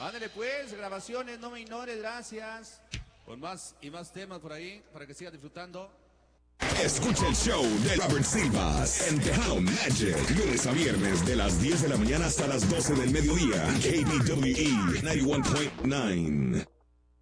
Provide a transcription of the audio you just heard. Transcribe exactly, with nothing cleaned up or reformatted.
Ándale pues, grabaciones, no me ignores, gracias. Con más y más temas por ahí, para que siga disfrutando. Escucha el show de Robert Silvas en Tejano Magic, lunes a viernes de las diez de la mañana hasta las doce del mediodía. K B W E noventa y uno punto nueve.